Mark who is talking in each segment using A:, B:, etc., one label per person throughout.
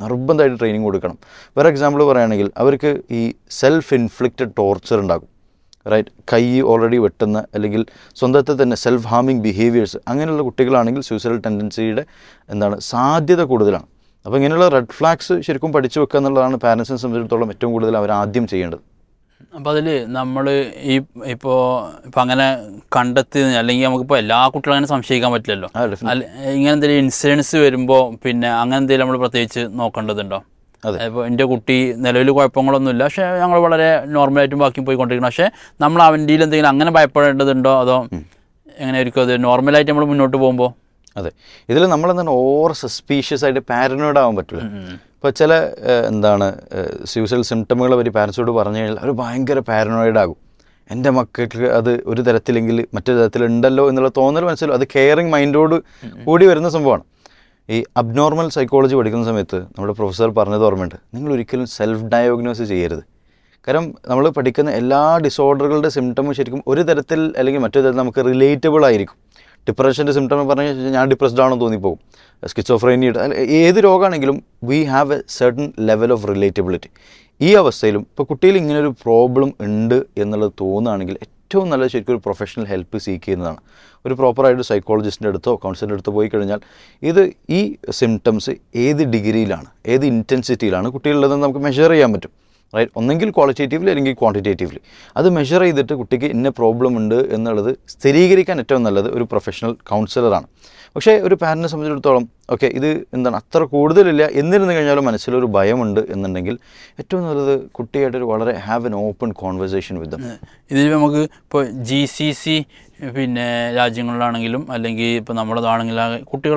A: നിർബന്ധമായിട്ട് ട്രെയിനിങ് കൊടുക്കണം. വേറെ എക്സാമ്പിൾ പറയുകയാണെങ്കിൽ അവർക്ക് ഈ സെൽഫ് ഇൻഫ്ലിക്റ്റഡ് ടോർച്ചർ ഉണ്ടാകും, റൈറ്റ്? കൈ ഓൾറെഡി വെട്ടുന്ന അല്ലെങ്കിൽ സ്വന്തത്തെ തന്നെ സെൽഫ് ഹാമിങ് ബിഹേവിയേഴ്സ് അങ്ങനെയുള്ള കുട്ടികളാണെങ്കിൽ സൂയിസൈഡൽ ടെൻഡൻസിയുടെ സാധ്യത കൂടുതലാണ്. അപ്പോൾ ഇങ്ങനെയുള്ള റെഡ് ഫ്ലാഗ്സ് ശരിക്കും പഠിച്ചു വെക്കുക എന്നുള്ളതാണ് പാരൻസിനെ സംബന്ധിച്ചിടത്തോളം ഏറ്റവും കൂടുതൽ അവർ ആദ്യം ചെയ്യേണ്ടത്.
B: അപ്പോൾ അതിൽ നമ്മൾ ഇപ്പോൾ അങ്ങനെ കണ്ടെത്തി, അല്ലെങ്കിൽ നമുക്കിപ്പോൾ എല്ലാ കുട്ടികളും അങ്ങനെ സംശയിക്കാൻ പറ്റില്ലല്ലോ. ഇങ്ങനെ എന്തെങ്കിലും ഇൻസിഡൻസ് വരുമ്പോൾ പിന്നെ അങ്ങനെ എന്തെങ്കിലും നമ്മൾ പ്രത്യേകിച്ച് നോക്കേണ്ടതുണ്ടോ? ഇപ്പോൾ എൻ്റെ കുട്ടി നിലവിൽ കുഴപ്പങ്ങളൊന്നുമില്ല, പക്ഷേ ഞങ്ങൾ വളരെ നോർമലായിട്ടും ബാക്കി പോയിക്കൊണ്ടിരിക്കണം, പക്ഷേ നമ്മൾ അവൻ്റെ എന്തെങ്കിലും അങ്ങനെ ഭയപ്പെടേണ്ടതുണ്ടോ, അതോ എങ്ങനെയായിരിക്കും അത് നോർമലായിട്ട് നമ്മൾ മുന്നോട്ട് പോകുമ്പോൾ?
A: അതെ, ഇതിൽ നമ്മളെന്താണ് ഓവർ സസ്പീഷ്യസ് ആയിട്ട് പാരനോയിഡ് ആവാൻ പറ്റില്ല. ഇപ്പോൾ ചില സൂയിസൈഡൽ സിംറ്റമുകൾ അവർ പാരൻസിനോട് പറഞ്ഞു കഴിഞ്ഞാൽ അവർ ഭയങ്കര പാരനോയിഡ് ആകും. എൻ്റെ മക്കൾക്ക് അത് ഒരു തരത്തിലെങ്കിൽ മറ്റൊരു തരത്തിലുണ്ടല്ലോ എന്നുള്ള തോന്നൽ മനസ്സിലും അത് കെയറിങ് മൈൻഡോട് കൂടി വരുന്ന സംഭവമാണ്. ഈ അബ്നോർമൽ സൈക്കോളജി പഠിക്കുന്ന സമയത്ത് നമ്മുടെ പ്രൊഫസർ പറഞ്ഞത് ഓർമ്മയുണ്ട്, നിങ്ങൾ ഒരിക്കലും സെൽഫ് ഡയഗ്നോസ് ചെയ്യരുത്. കാരണം നമ്മൾ പഠിക്കുന്ന എല്ലാ ഡിസോർഡറുകളുടെ സിംറ്റമും ശരിക്കും ഒരു തരത്തിൽ അല്ലെങ്കിൽ മറ്റൊരു തരത്തിൽ നമുക്ക് റിലേറ്റബിൾ ആയിരിക്കും. ഡിപ്രഷൻ്റെ സിംറ്റം പറഞ്ഞു കഴിഞ്ഞാൽ ഞാൻ ഡിപ്രസ്ഡ് ആണെന്ന് തോന്നിപ്പോകും. സ്കിസോഫ്രീനിയുടെ ഏത് രോഗമാണെങ്കിലും we have A certain level of relatability. ഈ അവസ്ഥയിലും ഇപ്പോൾ കുട്ടിയിൽ ഇങ്ങനൊരു പ്രോബ്ലം ഉണ്ട് എന്നുള്ളത് തോന്നുകയാണെങ്കിൽ ഏറ്റവും നല്ലത് ശരിക്കും ഒരു പ്രൊഫഷണൽ ഹെൽപ്പ് സീക്ക് ചെയ്യുന്നതാണ്. ഒരു പ്രോപ്പറായിട്ട് സൈക്കോളജിസ്റ്റിൻ്റെ അടുത്തോ കൗൺസിലറിൻ്റെ അടുത്തോ പോയി കഴിഞ്ഞാൽ ഈ സിംറ്റംസ് ഏത് ഡിഗ്രിയിലാണ്, ഏത് ഇൻറ്റൻസിറ്റിയിലാണ് കുട്ടികളുള്ളതെന്ന് നമുക്ക് മെഷർ ചെയ്യാൻ പറ്റും, റൈറ്റ്? ഒന്നെങ്കിൽ ക്വാളിറ്റേറ്റീവ്ലി അല്ലെങ്കിൽ ക്വാണ്ടിറ്റേറ്റീവ്ലി അത് മെഷർ ചെയ്തിട്ട് കുട്ടിക്ക് ഇന്ന പ്രോബ്ലം ഉണ്ട് എന്നുള്ളത് സ്ഥിരീകരിക്കാൻ ഏറ്റവും നല്ലത് ഒരു പ്രൊഫഷണൽ കൗൺസിലറാണ്. പക്ഷേ ഒരു പാരൻറ്റിനെ സംബന്ധിച്ചിടത്തോളം ഇത് അത്ര കൂടുതലില്ല, എന്നിരുന്നു കഴിഞ്ഞാലും മനസ്സിലൊരു ഭയമുണ്ട് എന്നുണ്ടെങ്കിൽ ഏറ്റവും നല്ലത് കുട്ടിയായിട്ടൊരു വളരെ ഹാവ് എൻ ഓപ്പൺ കോൺവെർസേഷൻ വിത്ത് ദം.
B: ഇതിൽ നമുക്ക് ഇപ്പോൾ GCC പിന്നെ രാജ്യങ്ങളിലാണെങ്കിലും അല്ലെങ്കിൽ ഇപ്പോൾ നമ്മളതാണെങ്കിലും കുട്ടികൾ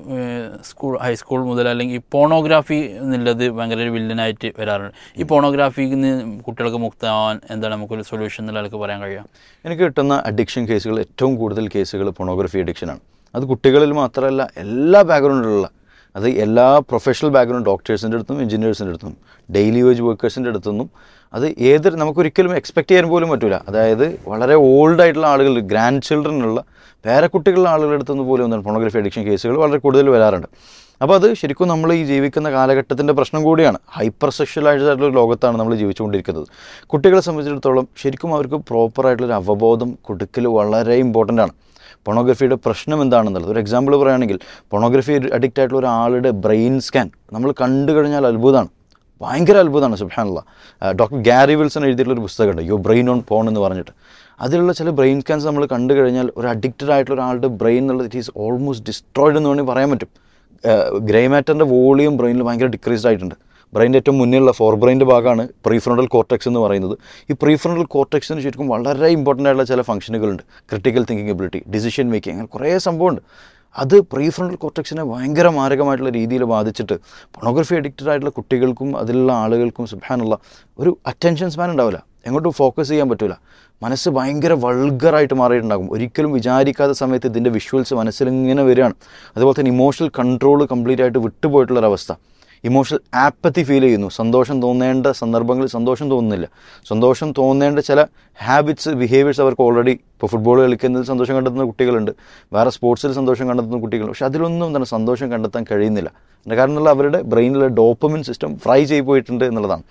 B: ഹൈസ്കൂൾ മുതൽ അല്ലെങ്കിൽ പോണോഗ്രാഫി എന്നുള്ളത് ഭയങ്കര ഒരു വില്ലനായിട്ട് വരാറുണ്ട്. ഈ പോണോഗ്രാഫിയിൽ നിന്ന് കുട്ടികൾക്ക് മുക്തമാവാൻ എന്താണ് നമുക്കൊരു സൊല്യൂഷൻ എന്നുള്ളതൊക്കെ പറയാൻ കഴിയുക?
A: എനിക്ക് കിട്ടുന്ന അഡിക്ഷൻ കേസുകൾ ഏറ്റവും കൂടുതൽ കേസുകൾ പോണോഗ്രഫി അഡിക്ഷനാണ്. അത് കുട്ടികളിൽ മാത്രമല്ല എല്ലാ ബാക്ക്ഗ്രൗണ്ടിലുള്ള, അത് എല്ലാ പ്രൊഫഷണൽ ബാക്ക്ഗ്രൗണ്ട് ഡോക്ടേഴ്സിൻ്റെ അടുത്തും എഞ്ചിനീയേഴ്സിൻ്റെ അടുത്തും ഡെയിലി വേജ് വർക്കേഴ്സിൻ്റെ അടുത്തുനിന്നും അത് നമുക്കൊരിക്കലും എക്സ്പെക്റ്റ് ചെയ്യാൻ പോലും പറ്റില്ല. അതായത് വളരെ ഓൾഡായിട്ടുള്ള ആളുകൾ, ഗ്രാൻഡ് ചിൽഡ്രനുള്ള പേരക്കുട്ടികളുടെ ആളുകളുടെ അടുത്തുനിന്ന് പോലും പോണോഗ്രഫി അഡിക്ഷൻ കേസുകൾ വളരെ കൂടുതൽ വരാറുണ്ട്. അപ്പോൾ അത് ശരിക്കും നമ്മൾ ഈ ജീവിക്കുന്ന കാലഘട്ടത്തിൻ്റെ പ്രശ്നം കൂടിയാണ്. ഹൈപ്പർ സെക്ഷലായിട്ടുള്ള ലോകത്താണ് നമ്മൾ ജീവിച്ചുകൊണ്ടിരിക്കുന്നത്. കുട്ടികളെ സംബന്ധിച്ചിടത്തോളം ശരിക്കും അവർക്ക് പ്രോപ്പറായിട്ടുള്ളൊരു അവബോധം കൊടുക്കൽ വളരെ ഇമ്പോർട്ടൻ്റ് ആണ്. പോണോഗ്രഫിയുടെ പ്രശ്നം എന്താണെന്നുള്ളത് ഒരു എക്സാമ്പിൾ പറയുകയാണെങ്കിൽ, പോണോഗ്രഫി അഡിക്റ്റ് ആയിട്ടുള്ള ഒരാളുടെ ബ്രെയിൻ സ്കാൻ നമ്മൾ കണ്ടു കഴിഞ്ഞാൽ അത്ഭുതമാണ്, ഭയങ്കര അത്ഭുതമാണ്. സുബ്ഹാനല്ലാഹ്, ഡോക്ടർ ഗാരി വിൽസൺ എഴുതിയിട്ടുള്ളൊരു പുസ്തകമുണ്ട്, യുവർ ബ്രെയിൻ ഓൺ പോൺ എന്ന് പറഞ്ഞിട്ട്. അതിലുള്ള ചില ബ്രെയിൻ സ്കാൻസ് നമ്മൾ കണ്ടു കഴിഞ്ഞാൽ ഒരു അഡിക്റ്റഡ് ആയിട്ടുള്ള ഒരാളുടെ ബ്രെയിൻ എന്നുള്ളത് ഇറ്റ് ഈസ് ഓൾമോസ്റ്റ് ഡിസ്ട്രോയിഡ് എന്ന് വേണമെങ്കിൽ പറയാൻ പറ്റും. ഗ്രേ മാറ്ററിൻ്റെ വോളിയം ബ്രെയിനിൽ ഭയങ്കര ഡിക്രീസ്ഡ് ആയിട്ടുണ്ട്. ബ്രെയിൻ്റെ ഏറ്റവും മുന്നിലുള്ള ഫോർ ബ്രെയിൻ്റെ ഭാഗമാണ് പ്രീഫ്രണ്ടൽ കോർട്ടെക്സ് എന്ന് പറയുന്നത്. ഈ പ്രീഫ്രണ്ടൽ കോർട്ടെക്സിന് ശരിക്കും വളരെ ഇമ്പോർട്ടൻ്റ് ആയിട്ടുള്ള ചില ഫംഗ്ഷനുകളുണ്ട്. Critical thinking ability, decision making, അങ്ങനെ കുറേ സംഭവമുണ്ട്. അത് പ്രീഫ്രണ്ടൽ കോർട്ടെക്സിനെ ഭയങ്കര മാരകമായിട്ടുള്ള രീതിയിൽ ബാധിച്ചിട്ട് പോണോഗ്രഫി അഡിക്റ്റഡ് ആയിട്ടുള്ള കുട്ടികൾക്കും അതിലുള്ള ആളുകൾക്കും സുബ്ഹാനല്ലാഹ് ഒരു അറ്റൻഷൻ സ്പാൻ ഉണ്ടാവില്ല, എങ്ങോട്ടും ഫോക്കസ് ചെയ്യാൻ പറ്റില്ല, മനസ്സ് ഭയങ്കര വൾഗറായിട്ട് മാറിയിട്ടുണ്ടാകും. ഒരിക്കലും വിചാരിക്കാത്ത സമയത്ത് ഇതിൻ്റെ വിഷ്വൽസ് മനസ്സിലിങ്ങനെ വരികയാണ്. അതുപോലെ തന്നെ ഇമോഷണൽ കൺട്രോൾ കംപ്ലീറ്റ് ആയിട്ട് വിട്ടുപോയിട്ടുള്ളൊരവസ്ഥ. ഇമോഷണൽ ആപ്പത്തി ഫീൽ ചെയ്യുന്നു. സന്തോഷം തോന്നേണ്ട സന്ദർഭങ്ങളിൽ സന്തോഷം തോന്നുന്നില്ല. സന്തോഷം തോന്നേണ്ട ചില ഹാബിറ്റ്സ്, ബിഹേവിയേഴ്സ് അവർക്ക് ഓൾറെഡി ഇപ്പോൾ ഫുട്ബോൾ കളിക്കുന്നതിൽ സന്തോഷം കണ്ടെത്തുന്ന കുട്ടികളുണ്ട്, വേറെ സ്പോർട്സിൽ സന്തോഷം കണ്ടെത്തുന്ന കുട്ടികളുണ്ട്. പക്ഷെ അതിലൊന്നും സന്തോഷം കണ്ടെത്താൻ കഴിയുന്നില്ല. കാരണം അവരുടെ ബ്രെയിനിലെ ഡോപ്പമിൻ സിസ്റ്റം ഫ്രൈ ചെയ്ത് പോയിട്ടുണ്ട് എന്നുള്ളതാണ്.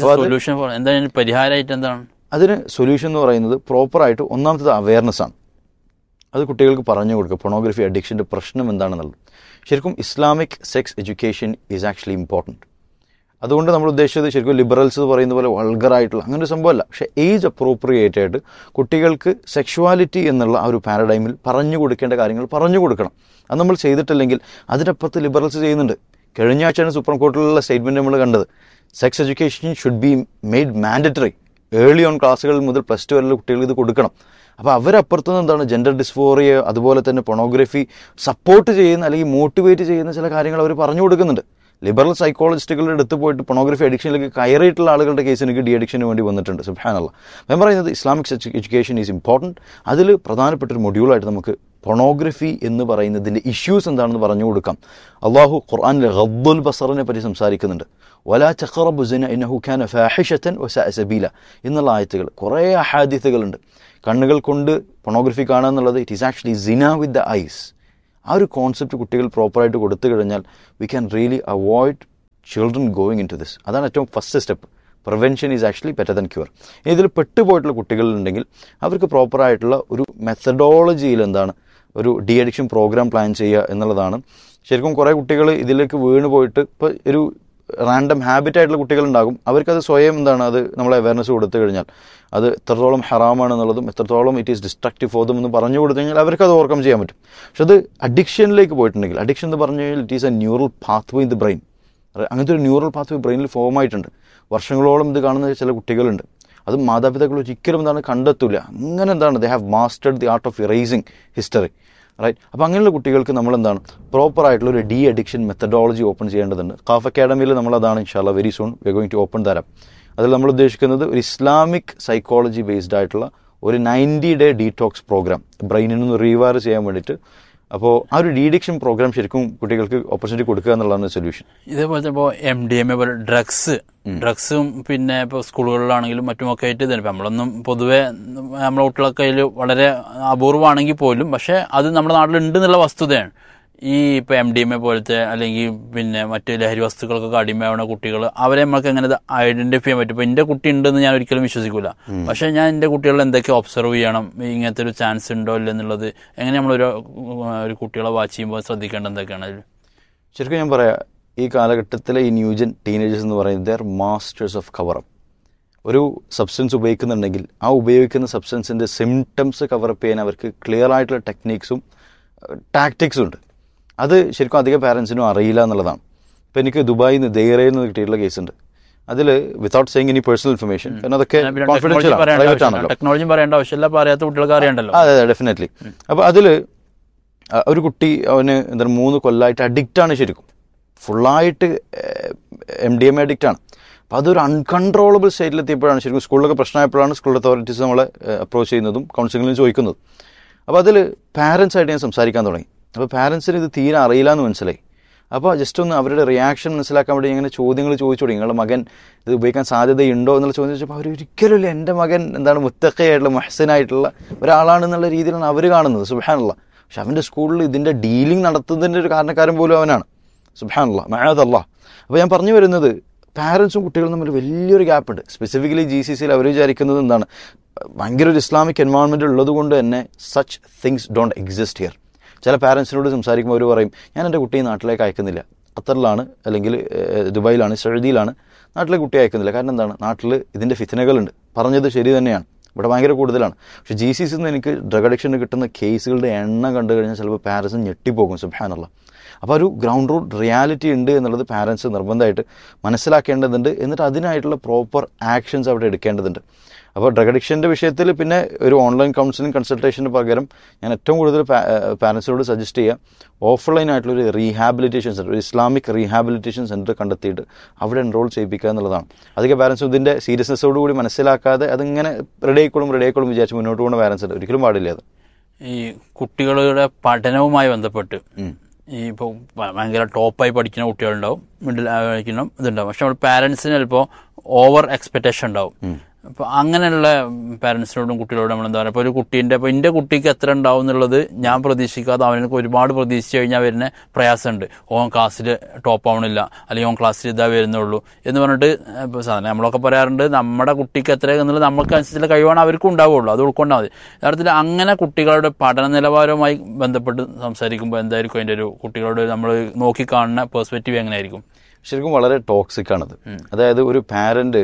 B: പരിഹാരമായിട്ട് എന്താണ്
A: അതിന് സൊല്യൂഷൻ എന്ന് പറയുന്നത്? പ്രോപ്പറായിട്ട് ഒന്നാമത്തത് അവയർനെസ് ആണ്. അത് കുട്ടികൾക്ക് പറഞ്ഞു കൊടുക്കുക, പൊണോഗ്രഫി അഡിക്ഷൻ്റെ പ്രശ്നം എന്താണെന്നുള്ളത്. ശരിക്കും Islamic sex education is actually important. അതുകൊണ്ട് നമ്മൾ ഉദ്ദേശിച്ചത് ശരിക്കും ലിബറൽസ് പറയുന്ന പോലെ വൾഗറായിട്ടുള്ള അങ്ങനെ ഒരു സംഭവമല്ല. പക്ഷേ ഏജ് അപ്രോപ്രിയേറ്റ് ആയിട്ട് കുട്ടികൾക്ക് സെക്ഷുവാലിറ്റി എന്നുള്ള ആ ഒരു പാരഡൈമിൽ പറഞ്ഞു കൊടുക്കേണ്ട കാര്യങ്ങൾ പറഞ്ഞു കൊടുക്കണം. അത് നമ്മൾ ചെയ്തിട്ടില്ലെങ്കിൽ അതിനപ്പുറത്ത് ലിബറൽസ് ചെയ്യുന്നുണ്ട്. കഴിഞ്ഞ ആഴ്ചയാണ് സുപ്രീം കോർട്ടിലുള്ള സ്റ്റേറ്റ്മെൻറ്റ് നമ്മൾ കണ്ടത്. Sex education should be made mandatory. Early on ക്ലാസ്സുകളിൽ മുതൽ +2 വരെയുള്ള കുട്ടികൾ ഇത് കൊടുക്കണം. അപ്പോൾ അവരപ്പുറത്തുനിന്ന് എന്താണ് ജെൻഡർ ഡിസ്ഫോറിയ, അതുപോലെ തന്നെ പൊണോഗ്രഫി സപ്പോർട്ട് ചെയ്യുന്ന അല്ലെങ്കിൽ മോട്ടിവേറ്റ് ചെയ്യുന്ന ചില കാര്യങ്ങൾ അവർ പറഞ്ഞു കൊടുക്കുന്നുണ്ട്. ലിബറൽ സൈക്കോളജിസ്റ്റുകളുടെ അടുത്ത് പോയിട്ട് പൊണോഗ്രഫി അഡിക്ഷനിലേക്ക് കയറിയിട്ടുള്ള ആളുകളുടെ കേസ് എനിക്ക് ഡി അഡിക്ഷന് വേണ്ടി വന്നിട്ടുണ്ട്. സുബ്ഹാനല്ലാഹ്. ഞാൻ പറയുന്നത് ഇസ്ലാമിക് എഡ്യൂക്കേഷൻ ഈസ് ഇമ്പോർട്ടൻറ്റ്. അതിൽ പ്രധാനപ്പെട്ടൊരു മൊഡ്യൂളായിട്ട് നമുക്ക് പൊണോഗ്രഫി എന്ന് പറയുന്നതിൻ്റെ ഇഷ്യൂസ് എന്താണെന്ന് പറഞ്ഞു കൊടുക്കാം. അള്ളാഹു ഖുർആനിൽ ഗദ്ദുൽ ബസറിനെ പറ്റി സംസാരിക്കുന്നുണ്ട്. വലാ തഖറബു സിന ഇന്നഹു കാന ഫാഹിഷതൻ വസഅ സബീല എന്നുള്ള ആയത്തുകൾ, കുറേ അഹാദിത്തുകളുണ്ട്. കണ്ണുകൾ കൊണ്ട് പൊണോഗ്രഫി കാണുക എന്നുള്ളത് it is actually സിന with the ice. ആ ഒരു കോൺസെപ്റ്റ് കുട്ടികൾ പ്രോപ്പറായിട്ട് കൊടുത്തു കഴിഞ്ഞാൽ we can really avoid children going in to this. അതാണ് ഏറ്റവും first step. Prevention is actually better than cure. ഇതിൽ പെട്ടുപോയിട്ടുള്ള കുട്ടികളുണ്ടെങ്കിൽ അവർക്ക് പ്രോപ്പറായിട്ടുള്ള ഒരു മെത്തഡോളജിയിൽ എന്താണ് ഒരു ഡി അഡിക്ഷൻ പ്രോഗ്രാം പ്ലാൻ ചെയ്യുക എന്നുള്ളതാണ്. ശരിക്കും കുറേ കുട്ടികൾ ഇതിലേക്ക് വീണ് പോയിട്ട് ഇപ്പോൾ ഒരു റാൻഡം ഹാബിറ്റായിട്ടുള്ള കുട്ടികളുണ്ടാകും. അവർക്കത് സ്വയം എന്താണ് അത് നമ്മളെ അവയർനെസ് കൊടുത്തു കഴിഞ്ഞാൽ അത് എത്രത്തോളം ഹറാമാണെന്നുള്ളതും എത്രത്തോളം it is destructive for them എന്ന് പറഞ്ഞു കൊടുത്തു കഴിഞ്ഞാൽ അവർക്ക് അത് ഓവർകം ചെയ്യാൻ പറ്റും. പക്ഷെ അത് അഡിക്ഷനിലേക്ക് പോയിട്ടുണ്ടെങ്കിൽ, അഡിക്ഷൻ എന്ന് പറഞ്ഞു കഴിഞ്ഞാൽ it is A neural pathway in the brain. അങ്ങനത്തെ ഒരു ന്യൂറൽ പാത്വേ ബ്രെയിനിൽ ഫോം ആയിട്ടുണ്ട്. വർഷങ്ങളോളം ഇത് കാണുന്ന ചില കുട്ടികളുണ്ട്. അത് മാതാപിതാക്കൾ ഒരിക്കലും എന്താണ് കണ്ടെത്തൂല. അങ്ങനെ എന്താണ് they have mastered the art of erasing history, right. അപ്പോൾ അങ്ങനെയുള്ള കുട്ടികൾക്ക് നമ്മളെന്താണ് പ്രോപ്പറായിട്ടുള്ള ഒരു ഡി അഡിക്ഷൻ മെത്തഡോളജി ഓപ്പൺ ചെയ്യേണ്ടതുണ്ട്. ഖാഫ് അക്കാഡമിയിൽ നമ്മളതാണ് ഇൻഷാല്ലാ very soon V are going to open that. അതിൽ നമ്മൾ ഉദ്ദേശിക്കുന്നത് ഒരു ഇസ്ലാമിക് സൈക്കോളജി ബേസ്ഡ് ആയിട്ടുള്ള ഒരു 90-day ഡീടോക്സ് പ്രോഗ്രാം ബ്രെയിനിൽ നിന്ന് റീവയർ ചെയ്യാൻ വേണ്ടിയിട്ട്. അപ്പോൾ ആ ഒരു ഡി അഡിക്ഷൻ പ്രോഗ്രാം ശരിക്കും കുട്ടികൾക്ക് ഓപ്പർച്യൂണിറ്റി കൊടുക്കുക എന്നുള്ളതാണ് സൊല്യൂഷൻ.
B: ഇതേപോലത്തെ ഇപ്പോൾ MDMA പോലെ ഡ്രഗ്സും പിന്നെ ഇപ്പോൾ സ്കൂളുകളിലാണെങ്കിലും മറ്റുമൊക്കെ ആയിട്ട് തന്നെ നമ്മളൊന്നും പൊതുവെ നമ്മളെ കുട്ടികളൊക്കെ അതിൽ വളരെ അപൂർവമാണെങ്കിൽ പോലും പക്ഷേ അത് നമ്മുടെ നാട്ടിലുണ്ട് എന്നുള്ള വസ്തുതയാണ്. ഈ ഇപ്പോൾ MDMA പോലത്തെ അല്ലെങ്കിൽ പിന്നെ മറ്റ് ലഹരി വസ്തുക്കൾക്കൊക്കെ അടിമയാവുന്ന കുട്ടികൾ അവരെ നമുക്ക് എങ്ങനെ ഐഡന്റിഫൈ ചെയ്യാൻ പറ്റും? ഇപ്പോൾ എൻ്റെ കുട്ടി ഉണ്ടെന്ന് ഞാൻ ഒരിക്കലും വിശ്വസിക്കില്ല. പക്ഷേ ഞാൻ എൻ്റെ കുട്ടികളെ എന്തൊക്കെ ഒബ്സർവ് ചെയ്യണം, ഇങ്ങനത്തെ ഒരു ചാൻസ് ഉണ്ടോ ഇല്ലെന്നുള്ളത് എങ്ങനെ നമ്മളൊരു കുട്ടികളെ വാച്ച് ചെയ്യുമ്പോൾ ശ്രദ്ധിക്കേണ്ടത് എന്തൊക്കെയാണ് അതിൽ?
A: ശരിക്കും ഞാൻ പറയാം, ഈ കാലഘട്ടത്തിലെ ഈ ന്യൂജൻ ടീനേജേഴ്സ് എന്ന് പറയുന്നത് they are masters of cover up. ഒരു സബ്സ്റ്റൻസ് ഉപയോഗിക്കുന്നുണ്ടെങ്കിൽ ആ ഉപയോഗിക്കുന്ന സബ്സ്റ്റൻസിൻ്റെ സിംറ്റംസ് കവറപ്പ് ചെയ്യാൻ അവർക്ക് ക്ലിയർ ആയിട്ടുള്ള ടെക്നീക്സും ടാക്ടിക്സും ഉണ്ട്. അത് ശരിക്കും അധികം പാരൻസിനും അറിയില്ല എന്നുള്ളതാണ്. ഇപ്പോൾ എനിക്ക് ദുബായിൽ നിന്ന് ദൈറയിൽ നിന്ന് കിട്ടിയിട്ടുള്ള കേസുണ്ട്. അതിൽ without saying any personal information, കാരണം അതൊക്കെ കോൺഫിഡൻഷ്യൽ ആണല്ലോ,
B: ടെക്നോളജി പറയേണ്ട ആവശ്യമില്ല, പറയാത്ത കുട്ടികൾക്ക് അറിയണ്ടല്ലോ.
A: അതെ ഡെഫിനറ്റ്ലി. അപ്പോൾ അതിൽ ഒരു കുട്ടി അവന് എന്താണ് 3 കൊല്ലമായിട്ട് അഡിക്റ്റാണ്, ശരിക്കും ഫുള്ളായിട്ട് MDMA അഡിക്റ്റാണ്. അപ്പോൾ അതൊരു അൺകൺട്രോളബിൾ സ്റ്റേറ്റിലെത്തിയപ്പോഴാണ് ശരിക്കും സ്കൂളിലൊക്കെ പ്രശ്നമായപ്പോഴാണ് സ്കൂൾ അതോറിറ്റീസ് നമ്മളെ അപ്രോച്ച് ചെയ്യുന്നതും കൗൺസിലിംഗിലും ചോദിക്കുന്നതും. അപ്പോൾ അതിൽ പാരൻസായിട്ട് ഞാൻ സംസാരിക്കാൻ തുടങ്ങി. അപ്പോൾ പാരൻസിന് ഇത് തീരെ അറിയില്ല എന്ന് മനസ്സിലായി. അപ്പോൾ ജസ്റ്റ് ഒന്ന് അവരുടെ റിയാക്ഷൻ മനസ്സിലാക്കാൻ വേണ്ടി ഇങ്ങനെ ചോദ്യങ്ങൾ ചോദിച്ചു തുടങ്ങി. നിങ്ങളുടെ മകൻ ഇത് ഉപയോഗിക്കാൻ സാധ്യതയുണ്ടോ എന്നുള്ള ചോദ്യം ചോദിച്ചപ്പോൾ അവർ ഒരിക്കലുമില്ല, എൻ്റെ മകൻ എന്താണ് മുത്തഖയായിട്ടുള്ള മുഹ്സിനായിട്ടുള്ള ഒരാളാണെന്നുള്ള രീതിയിലാണ് അവർ കാണുന്നത്. സുബ്ഹാനല്ലാഹ്. പക്ഷെ അവൻ്റെ സ്കൂളിൽ ഇതിൻ്റെ ഡീലിംഗ് നടത്തുന്നതിൻ്റെ ഒരു കാരണക്കാരൻ പോലും അവനാണ്. സുബ്ഹാനല്ലാഹ്, മഅദല്ലാഹ്. അപ്പോൾ ഞാൻ പറഞ്ഞു വരുന്നത് പാരൻസും കുട്ടികളും തമ്മിൽ വലിയൊരു ഗ്യാപ്പുണ്ട്. സ്പെസിഫിക്കലി GCCയിൽ അവർ വിചാരിക്കുന്നത് എന്താണ്, ഭയങ്കര ഒരു ഇസ്ലാമിക് എൻവയോൺമെൻറ്റ് ഉള്ളത് കൊണ്ട് തന്നെ such things don't exist here. ചില പാരൻസിനോട് സംസാരിക്കുമ്പോൾ അവർ പറയും, ഞാൻ എൻ്റെ കുട്ടിയെ നാട്ടിലേക്ക് അയക്കുന്നില്ല, ഖത്തറിലാണ് അല്ലെങ്കിൽ ദുബായിലാണ് സൗദിയിലാണ്, നാട്ടിലേക്ക് കുട്ടിയെ അയക്കുന്നില്ല. കാരണം എന്താണ്, നാട്ടിൽ ഇതിൻ്റെ ഫിത്നകളുണ്ട്. പറഞ്ഞത് ശരി തന്നെയാണ്, ഇവിടെ ഭയങ്കര കൂടുതലാണ്. പക്ഷേ GCCയിൽ നിന്ന് എനിക്ക് ഡ്രഗ് അഡിക്ഷന് കിട്ടുന്ന കേസുകളുടെ എണ്ണം കണ്ടു കഴിഞ്ഞാൽ ചിലപ്പോൾ പാരൻസ് ഞെട്ടിപ്പോകും. സുബ്ഹാനല്ലാഹ്. അപ്പോൾ ഒരു ഗ്രൗണ്ട് റൂട്ട് റിയാലിറ്റി ഉണ്ട് എന്നുള്ളത് പാരൻസ് നിർബന്ധമായിട്ട് മനസ്സിലാക്കേണ്ടതുണ്ട്. എന്നിട്ട് അതിനായിട്ടുള്ള പ്രോപ്പർ ആക്ഷൻസ് അവിടെ എടുക്കേണ്ടതുണ്ട്. അപ്പോൾ ഡ്രഗ് അഡിക്ഷൻ്റെ വിഷയത്തിൽ പിന്നെ ഒരു ഓൺലൈൻ കൗൺസിലിംഗ് കൺസൾട്ടേഷന് പകരം ഞാൻ ഏറ്റവും കൂടുതൽ പാരൻസിനോട് സജസ്റ്റ് ചെയ്യുക, ഓഫ്ലൈൻ ആയിട്ടുള്ളൊരു റീഹാബിലിറ്റേഷൻ സെൻറ്റർ, ഒരു ഇസ്ലാമിക് റീഹാബിലിറ്റേഷൻ സെൻറ്റർ കണ്ടെത്തിയിട്ട് അവിടെ എൻറോൾ ചെയ്യിപ്പിക്കുക എന്നുള്ളതാണ്. അധികം പാരൻസ് ഇതിൻ്റെ സീരിയസ്നെസ്സോടുകൂടി മനസ്സിലാക്കാതെ അതിങ്ങനെ റെഡി ആയിക്കോളും വിചാരിച്ച് മുന്നോട്ട് പോകുന്ന പാരൻസ് ഉണ്ട്. ഒരിക്കലും പാടില്ല അത്.
B: ഈ കുട്ടികളുടെ പഠനവുമായി ബന്ധപ്പെട്ട് ഈ ഇപ്പോൾ ഭയങ്കര ടോപ്പായി പഠിക്കുന്ന കുട്ടികളുണ്ടാവും, മിഡിൽ പഠിക്കണം ഇതുണ്ടാവും. പക്ഷെ നമ്മൾ പാരൻസിന് ചിലപ്പോൾ ഓവർ എക്സ്പെക്റ്റേഷൻ ഉണ്ടാവും. അപ്പോൾ അങ്ങനെയുള്ള പാരൻസിനോടും കുട്ടികളോടും നമ്മൾ എന്താ പറയുക, ഇപ്പോൾ ഒരു കുട്ടീൻ്റെ ഇപ്പോൾ എൻ്റെ കുട്ടിക്ക് എത്ര ഉണ്ടാവും എന്നുള്ളത് ഞാൻ പ്രതീക്ഷിക്കാതെ അവനക്ക് ഒരുപാട് പ്രതീക്ഷിച്ച് കഴിഞ്ഞാൽ വരുന്ന പ്രയാസമുണ്ട്. ഓൻ ക്ലാസ്സിൽ ടോപ്പ് ആവണില്ല, അല്ലെങ്കിൽ ഓൻ ക്ലാസ്സിൽ ഇതാ വരുന്നുള്ളൂ എന്ന് പറഞ്ഞിട്ട് ഇപ്പോൾ സാധാരണ നമ്മളൊക്കെ പറയാറുണ്ട്, നമ്മുടെ കുട്ടിക്ക് എത്ര എന്നുള്ളത് നമുക്ക് അനുസരിച്ചുള്ള കഴിവാണ് അവർക്കും ഉണ്ടാവുള്ളൂ, അത് ഉൾക്കൊണ്ടാൽ മതി. യഥാർത്ഥത്തിൽ അങ്ങനെ കുട്ടികളുടെ പഠന നിലവാരവുമായി ബന്ധപ്പെട്ട് സംസാരിക്കുമ്പോൾ എന്തായിരിക്കും അതിൻ്റെ ഒരു കുട്ടികളുടെ നമ്മൾ നോക്കിക്കാണുന്ന പെർസ്പെക്റ്റീവ് എങ്ങനെയായിരിക്കും?
A: ശരിക്കും വളരെ ടോക്സിക് ആണത്. അതായത് ഒരു പാരന്റ്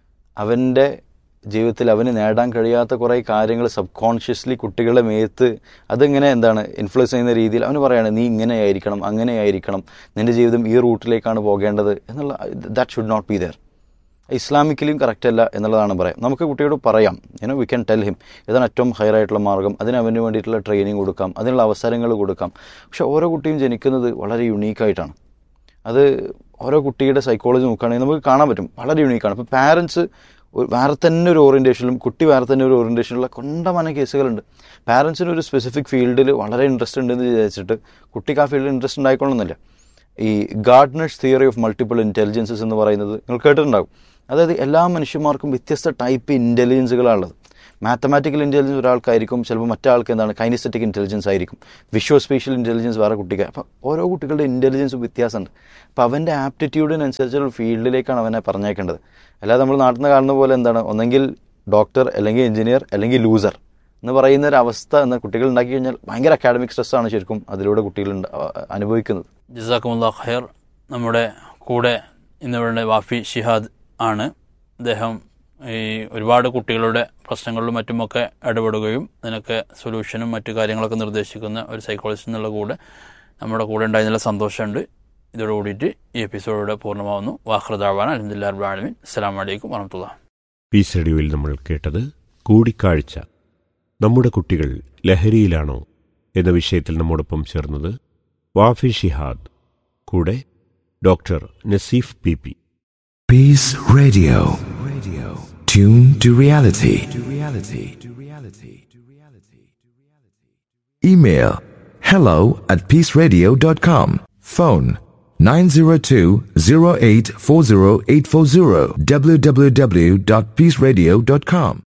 A: അവൻ്റെ ജീവിതത്തിൽ അവന് നേടാൻ കഴിയാത്ത കുറേ കാര്യങ്ങൾ സബ് കോൺഷ്യസ്ലി കുട്ടികളുടെ മേത്ത് അതിങ്ങനെ എന്താണ് ഇൻഫ്ലുവൻസ് ചെയ്യുന്ന രീതിയിൽ അവന് പറയുകയാണ്, നീ ഇങ്ങനെയായിരിക്കണം, അങ്ങനെയായിരിക്കണം, നിൻ്റെ ജീവിതം ഈ റൂട്ടിലേക്കാണ് പോകേണ്ടത് എന്നുള്ള, that should not be there. ഇസ്ലാമിക്കലിയും correct അല്ല എന്നുള്ളതാണ് പറയാം. നമുക്ക് കുട്ടിയോട് പറയാം, വി ക്യാൻ ടെൽ ഹിം ഇതാണ് ഏറ്റവും ഹയറായിട്ടുള്ള മാർഗ്ഗം, അതിന് അവന് വേണ്ടിയിട്ടുള്ള ട്രെയിനിങ് കൊടുക്കാം, അതിനുള്ള അവസരങ്ങൾ കൊടുക്കാം. പക്ഷെ ഓരോ കുട്ടിയും ജനിക്കുന്നത് വളരെ യുണീക്കായിട്ടാണ്. അത് ഓരോ കുട്ടിയുടെ സൈക്കോളജി നോക്കുകയാണെങ്കിൽ നമുക്ക് കാണാൻ പറ്റും, വളരെ യുണീക്കാണ്. ഇപ്പോൾ പാരൻസ് വേറെ തന്നെ ഒരു ഓറിയൻറ്റേഷനിലും കുട്ടി വേറെ തന്നെ ഒരു ഓറിയൻറ്റേഷനിലുള്ള കൊണ്ടമാനം കേസുകളുണ്ട്. പാരൻസിന് ഒരു സ്പെസിഫിക് ഫീൽഡിൽ വളരെ ഇൻട്രസ്റ്റ് ഉണ്ടെന്ന് വിചാരിച്ചിട്ട് കുട്ടിക്ക് ആ ഫീൽഡിൽ ഇൻട്രസ്റ്റ് ഉണ്ടായിക്കൊള്ളുന്നില്ല. ഈ Gardner's theory of multiple intelligences എന്ന് പറയുന്നത് നിങ്ങൾ കേട്ടിട്ടുണ്ടാകും. അതായത് എല്ലാ മനുഷ്യന്മാർക്കും വ്യത്യസ്ത ടൈപ്പ് ഇൻ്റലിജൻസുകളാണുള്ളത്. മാത്തമാറ്റിക്കൽ ഇൻ്റലിജൻസ് ഒരാൾക്കായിരിക്കും, ചിലപ്പോൾ മറ്റാൾക്ക് എന്താണ് കൈനസ്തെറ്റിക് ഇൻ്റലിജൻസ് ആയിരിക്കും, വിഷ്വൽ സ്പേഷ്യൽ ഇൻ്റലിജൻസ് വേറെ കുട്ടിക്ക്. അപ്പം ഓരോ കുട്ടികളുടെ ഇൻ്റലിജൻസ് വ്യത്യാസമുണ്ട്. അപ്പോൾ അവൻ്റെ ആപ്റ്റിറ്റ്യൂഡിനനുസരിച്ചുള്ള ഫീൽഡിലേക്കാണ് അവനെ പറഞ്ഞേക്കേണ്ടത്. അല്ലാതെ നമ്മൾ നാട്ടിൽ നിന്ന് കാണുന്ന പോലെ എന്താണ് ഒന്നെങ്കിൽ ഡോക്ടർ അല്ലെങ്കിൽ എഞ്ചിനീയർ അല്ലെങ്കിൽ ലൂസർ എന്ന് പറയുന്ന ഒരു അവസ്ഥ എന്ന കുട്ടികൾ ഉണ്ടാക്കി കഴിഞ്ഞാൽ ഭയങ്കര അക്കാഡമിക് സ്ട്രെസ്സാണ് ശരിക്കും അതിലൂടെ കുട്ടികൾ അനുഭവിക്കുന്നത്.
B: ജസാക്കുമുല്ലാഹ് ഖൈർ. നമ്മുടെ കൂടെ ഇന്നിവിടെ വാഫി ഷിഹാദ് ആണ്. അദ്ദേഹം ഈ ഒരുപാട് കുട്ടികളുടെ പ്രശ്നങ്ങളിലും മറ്റുമൊക്കെ ഇടപെടുകയും അതിനൊക്കെ സൊല്യൂഷനും മറ്റു കാര്യങ്ങളൊക്കെ നിർദ്ദേശിക്കുന്ന ഒരു സൈക്കോളജിസ്റ്റ് എന്നുള്ള കൂടെ നമ്മുടെ കൂടെ ഉണ്ടായതിനുള്ള സന്തോഷമുണ്ട്. ഇതോട് കൂടിയിട്ട് ഈ എപ്പിസോഡിലൂടെ പൂർണ്ണമാവുന്നു. വാഖിറു ദഅ്വാന അൽഹംദുലില്ലാഹി റബ്ബിൽ ആലമീൻ. അസ്സലാമു അലൈക്കും വറഹ്മത്തുള്ളാഹി.
C: പീസ് റേഡിയോയിൽ നമ്മൾ കേട്ടത് കൂടിക്കാഴ്ച. നമ്മുടെ കുട്ടികൾ ലഹരിയിലാണോ എന്ന വിഷയത്തിൽ നമ്മോടൊപ്പം ചേർന്നത് വാഫി ഷിഹാദ്, കൂടെ doctor Naseef PP.
D: Peace Radio. Tune to reality. Email hello@peaceradio.com. Phone 902-0840-840 www.peaceradio.com.